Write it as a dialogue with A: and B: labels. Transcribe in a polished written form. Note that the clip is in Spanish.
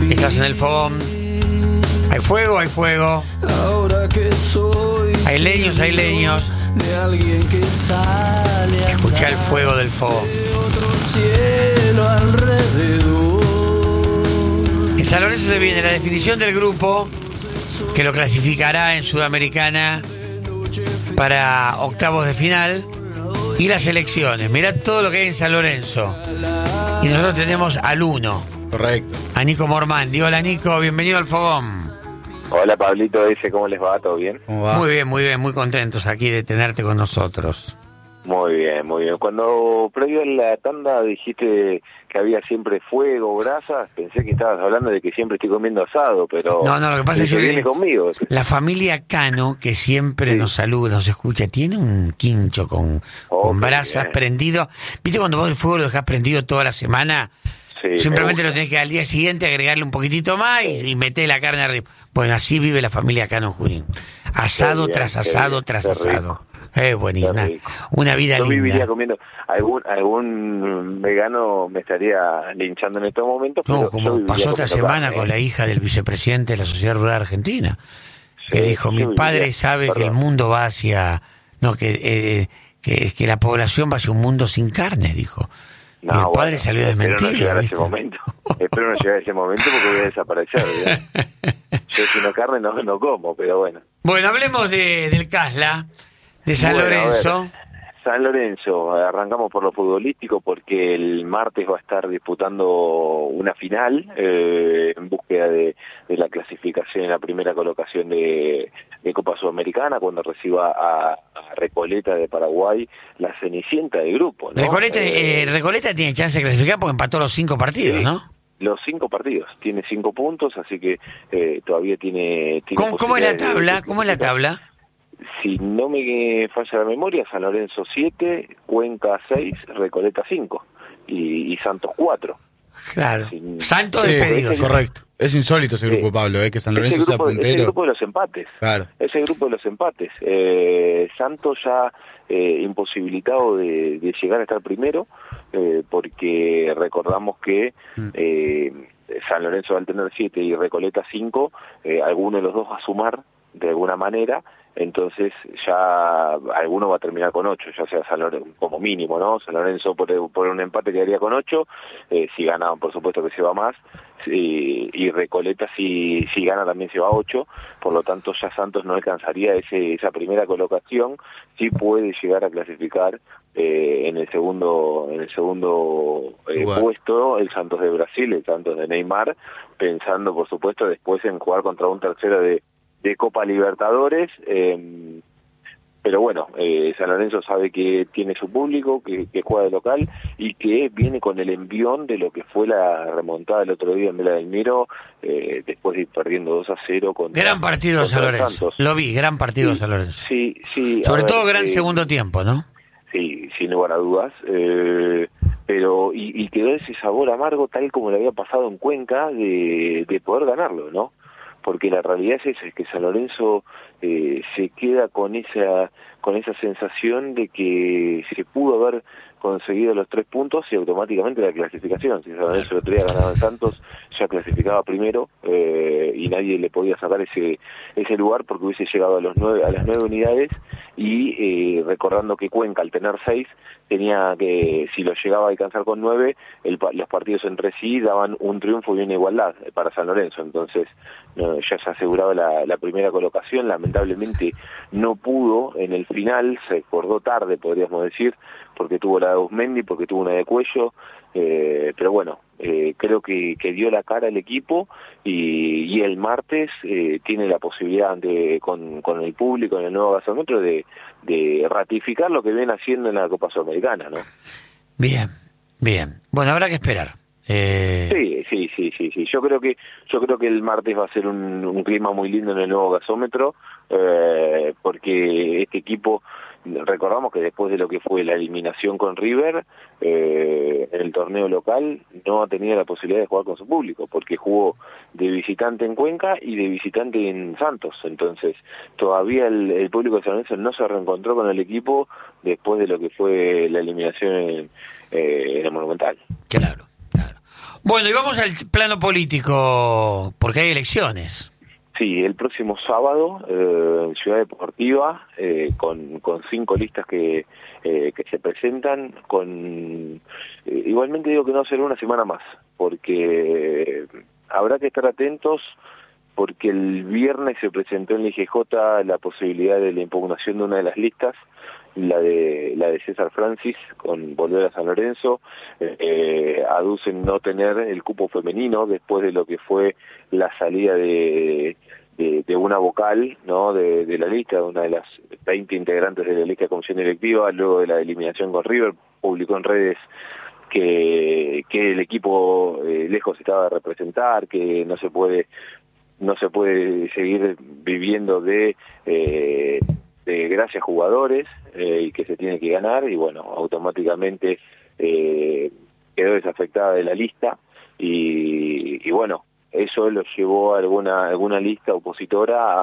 A: Estás en el fogón. Hay fuego, hay fuego. Hay leños, hay leños. Escucha el fuego del fogón. En San Lorenzo se viene la definición del grupo que lo clasificará en Sudamericana para octavos de final y las elecciones. Mirá todo lo que hay en San Lorenzo. Y nosotros tenemos al 1.
B: Correcto.
A: A Nico Mormandi. Hola Nico, bienvenido al fogón.
C: Hola Pablito, ¿cómo les va? ¿Todo bien?
B: ¿Cómo va?
A: Muy bien, muy contentos aquí de tenerte con nosotros.
C: Muy bien, muy bien. Cuando previo a la tanda dijiste que había siempre fuego, brasas, pensé que estabas hablando de que siempre estoy comiendo asado, pero...
A: No, lo que pasa es que
C: viene conmigo.
A: La familia Cano, que siempre nos saluda, nos escucha, tiene un quincho con brasas
C: bien.
A: Prendido. ¿Viste cuando vos el fuego lo dejás prendido toda la semana?
C: Sí,
A: Simplemente lo tenés que al día siguiente agregarle un poquitito más y meter la carne arriba. Bueno, así vive la familia Cano en Junín. Asado
C: bien,
A: tras asado tras asado. Es buenísimo. Una vida
C: Yo
A: linda.
C: viviría comiendo. Algún vegano me estaría linchando en estos momentos.
A: No,
C: pero
A: como pasó esta semana con la hija del vicepresidente de la Sociedad Rural Argentina, que dijo, mi padre sabe que el mundo va hacia... No, que la población va hacia un mundo sin carne, dijo.
C: No,
A: y el padre salió a desmentirlo.
C: Espero no llegar a ese momento. Espero no llegar a ese momento porque voy a desaparecer. Yo si no carne no como, pero bueno.
A: Bueno, hablemos del Casla, de San Lorenzo.
C: San Lorenzo, arrancamos por lo futbolístico porque el martes va a estar disputando una final en búsqueda de la clasificación en la primera colocación de Copa Sudamericana cuando reciba a Recoleta de Paraguay, la cenicienta del grupo, ¿no?
A: Recoleta tiene chance de clasificar porque empató los 5 partidos,
C: sí,
A: ¿no?
C: Los 5 partidos, tiene 5 puntos, así que todavía tiene
A: ¿Cómo es la tabla? ¿Cómo es la tabla?
C: Si no me falla la memoria, San Lorenzo 7, Cuenca 6, Recoleta 5 y Santos 4.
A: Claro. Santos despedidos.
B: Correcto. Es insólito ese grupo, Pablo, que San Lorenzo sea puntero.
C: Ese grupo de los empates.
B: Claro.
C: Ese grupo de los empates. Santos ya imposibilitado de llegar a estar primero, porque recordamos que San Lorenzo va a tener 7 y Recoleta 5, alguno de los dos va a sumar de alguna manera, entonces ya alguno va a terminar con 8, ya sea San Lorenzo, como mínimo, ¿no? San Lorenzo por un empate quedaría con 8, si gana por supuesto que se va más, y Recoleta si gana también se va a 8, por lo tanto ya Santos no alcanzaría esa primera colocación, sí puede llegar a clasificar en el segundo puesto el Santos de Brasil, el Santos de Neymar, pensando por supuesto después en jugar contra un tercero de Copa Libertadores, pero bueno, San Lorenzo sabe que tiene su público, que juega de local y que viene con el envión de lo que fue la remontada el otro día en Vela del Miro, después de ir perdiendo 2-0 contra
A: gran partido de San Lorenzo,
C: Santos.
A: Lo vi, gran partido de San Lorenzo.
C: Sí.
A: Sobre todo gran segundo tiempo, ¿no?
C: Sí, sin lugar a dudas, pero y quedó ese sabor amargo tal como le había pasado en Cuenca de poder ganarlo, ¿no? Porque la realidad es esa, es que San Lorenzo se queda con esa sensación de que se pudo haber conseguido los 3 puntos y automáticamente la clasificación. Si San Lorenzo el otro día ganaba en Santos, ya clasificaba primero y nadie le podía sacar ese lugar porque hubiese llegado a las 9 unidades y recordando que Cuenca al tener 6 tenía que, si lo llegaba a alcanzar con 9, los partidos entre sí daban un triunfo y una igualdad para San Lorenzo, entonces ya se aseguraba la primera colocación. Lamentablemente no pudo en el final, se acordó tarde podríamos decir, porque tuvo la de Usmendi, porque tuvo una de Cuello, pero bueno, creo que dio la cara el equipo y el martes tiene la posibilidad con el público en el nuevo gasómetro de ratificar lo que viene haciendo en la Copa Sudamericana, ¿no?
A: Bien. Bueno, habrá que esperar.
C: Sí. Yo creo que el martes va a ser un clima muy lindo en el nuevo gasómetro, porque este equipo, recordamos que después de lo que fue la eliminación con River en el torneo local, no ha tenido la posibilidad de jugar con su público, porque jugó de visitante en Cuenca y de visitante en Santos. Entonces todavía el público de San Lorenzo no se reencontró con el equipo después de lo que fue la eliminación en el Monumental.
A: Claro. Bueno, y vamos al plano político, porque hay elecciones.
C: Sí, el próximo sábado en Ciudad Deportiva, con 5 listas que se presentan, igualmente digo que no será una semana más, porque habrá que estar atentos, porque el viernes se presentó en la IGJ la posibilidad de la impugnación de una de las listas, la de César Francis con Volver a San Lorenzo. Aducen no tener el cupo femenino después de lo que fue la salida de una vocal, ¿no?, de la lista, de una de las 20 integrantes de la lista de comisión directiva, luego de la eliminación con River. Publicó en redes que el equipo lejos estaba de representar, que no se puede seguir viviendo de gracias jugadores, y que se tiene que ganar, y bueno, automáticamente quedó desafectada de la lista, y bueno, eso lo llevó a alguna lista opositora